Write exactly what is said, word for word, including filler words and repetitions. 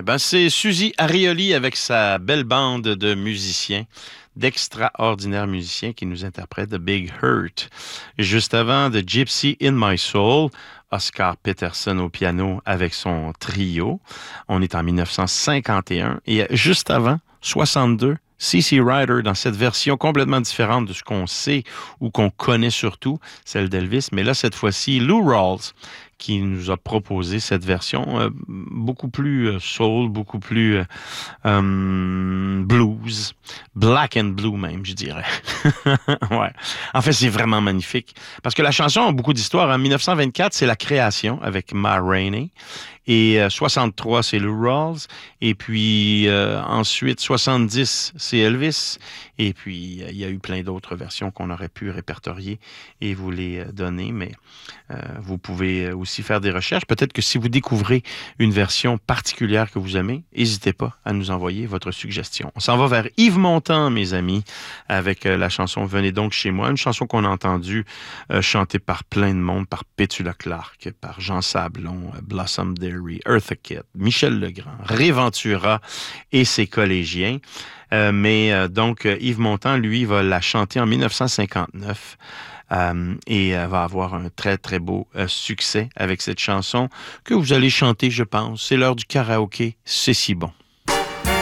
Eh ben, c'est Suzy Arioli avec sa belle bande de musiciens, d'extraordinaires musiciens qui nous interprètent The Big Hurt. Juste avant, The Gypsy in My Soul, Oscar Peterson au piano avec son trio. On est en mille neuf cent cinquante et un. Et juste avant, soixante-deux, C C Rider dans cette version complètement différente de ce qu'on sait ou qu'on connaît surtout, celle d'Elvis. Mais là, cette fois-ci, Lou Rawls qui nous a proposé cette version euh, beaucoup plus euh, soul, beaucoup plus euh, euh, blues, black and blue même, je dirais. Ouais. En fait, c'est vraiment magnifique. Parce que la chanson a beaucoup d'histoire. En mille neuf cent vingt-quatre, c'est la création avec Ma Rainey. Et euh, soixante-trois, c'est Lou Rawls. Et puis euh, ensuite, soixante-dix, c'est Elvis. Et puis, il y a eu plein d'autres versions qu'on aurait pu répertorier et vous les donner. Mais euh, vous pouvez aussi faire des recherches. Peut-être que si vous découvrez une version particulière que vous aimez, n'hésitez pas à nous envoyer votre suggestion. On s'en va vers Yves Montand, mes amis, avec euh, la chanson « Venez donc chez moi », une chanson qu'on a entendue euh, chantée par plein de monde, par Petula Clark, par Jean Sablon, euh, Blossom Derry, Eartha Kitt, Michel Legrand, Ray Ventura et ses collégiens. Euh, mais euh, donc, euh, Yves Montand, lui, va la chanter en mille neuf cent cinquante-neuf euh, et euh, va avoir un très, très beau euh, succès avec cette chanson que vous allez chanter, je pense. C'est l'heure du karaoké, c'est si bon.